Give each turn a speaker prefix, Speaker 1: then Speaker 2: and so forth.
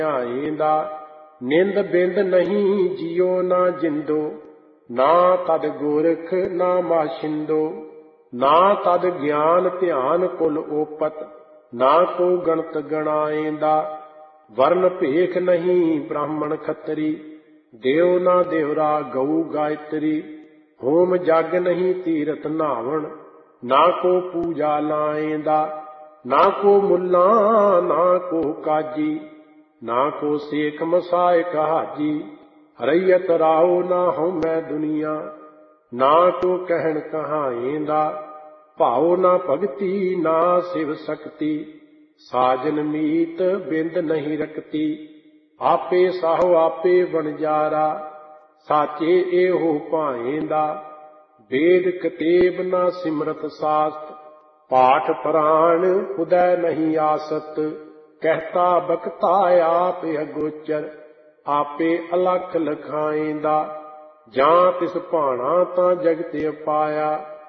Speaker 1: ਆਏਂਦਾ। ਨਿੰਦ ਬਿੰਦ ਨਹੀਂ ਜਿਉ ਨਾ ਜਿੰਦੋ, ਨਾ ਤਦ ਗੋਰਖ ਨਾ ਮਾਸ਼ਿੰਦੋ। ਨਾ ਤਦ ਗਿਆਨ ਧਿਆਨ ਕੁਲ ਓਪਤ, ਨਾ ਕੋ ਗਣਤ ਗਣਾਏਂਦਾ। ਵਰਨ ਭੇਖ ਨਹੀਂ ਬ੍ਰਾਹਮਣ ਖੱਤਰੀ, ਦੇਉ ਨਾ ਦੇਵਰਾ ਗਊ ਗਾਇਤਰੀ। ਹੋਮ ਜਗ ਨਹੀਂ ਤੀਰਥ ਨਾਵਣ, ਨਾ ਕੋ ਪੂਜਾ ਲਾਏਂਦਾ। ਨਾ ਕੋ ਮੁੱਲਾ ਨਾ ਕੋ ਕਾਜੀ, ਨਾ ਕੋ ਸੇਖ ਮਸਾਇਕ ਹਾਜੀ। ਰਈਅਤ ਰਾਉ ਨਾ ਹਉਮੈ ਦੁਨੀਆ, ਨਾ ਕੋ ਕਹਿਣ ਕਹਾਏਂਦਾ। ਭਾਉ ਨਾ ਭਗਤੀ ਨਾ ਸਿਵ ਸਕਤੀ, ਸਾਜਨ ਮੀਤ ਬਿੰਦ ਨਹੀਂ ਰਕਤੀ। ਆਪੇ ਸਾਹੋ ਆਪੇ ਵਣਜਾਰਾ, ਸਾਚੇ ਇਹੋ ਭਾਏਂਦਾ। ਵੇਦ ਕਤੇਬ ਨਾ ਸਿਮਰਤ ਸਾਸਤ, ਪਾਠ ਪ੍ਰਾਣ ਉਦੈ ਨਹੀਂ ਆਸਤ। ਕਹਿਤਾ ਬਖਤਾ ਆਪ ਅਗੋਚਰ, ਆਪੇ ਅਲਖ ਲਖਾਏਂਦਾ। ਜਾਂ ਤਿਸ ਭਾਣਾ ਤਾਂ ਜਗਤ ਅਪਾਇਆ,